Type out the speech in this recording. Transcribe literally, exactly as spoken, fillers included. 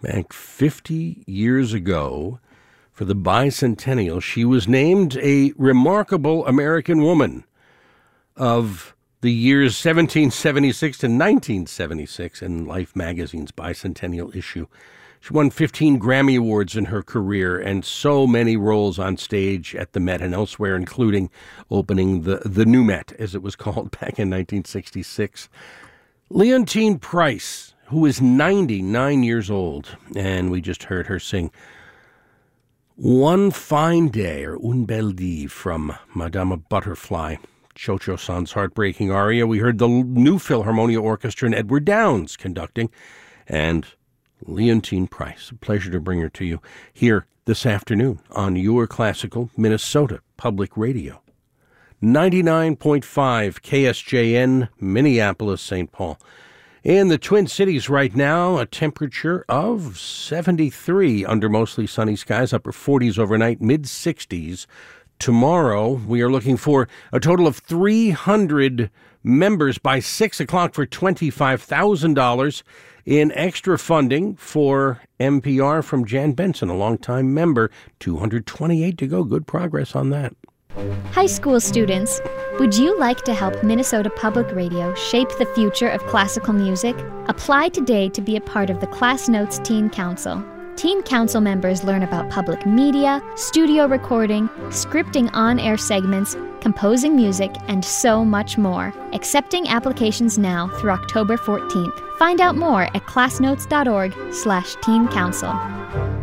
Back fifty years ago, for the bicentennial, she was named a remarkable American woman of the years seventeen seventy-six to nineteen seventy-six in Life magazine's bicentennial issue. She won fifteen Grammy Awards in her career and so many roles on stage at the Met and elsewhere, including opening the, the new Met, as it was called back in nineteen sixty-six. Leontyne Price, who is ninety-nine years old, and we just heard her sing One Fine Day, or Un Bel Dì, from Madama Butterfly, Cho-Cho-san's heartbreaking aria. We heard the New Philharmonia Orchestra and Edward Downes conducting, and Leontyne Price. A pleasure to bring her to you here this afternoon on your classical Minnesota Public Radio. ninety-nine point five K S J N, Minneapolis, Saint Paul. In the Twin Cities right now, a temperature of seventy-three under mostly sunny skies, upper forties overnight, mid-sixties. Tomorrow, we are looking for a total of three hundred members by six o'clock for twenty-five thousand dollars in extra funding for N P R from Jan Benson, a longtime member. two hundred twenty-eight to go. Good progress on that. High school students, would you like to help Minnesota Public Radio shape the future of classical music? Apply today to be a part of the Class Notes Teen Council. Teen Council members learn about public media, studio recording, scripting on-air segments, composing music, and so much more. Accepting applications now through October fourteenth. Find out more at classnotes.org slash teen council.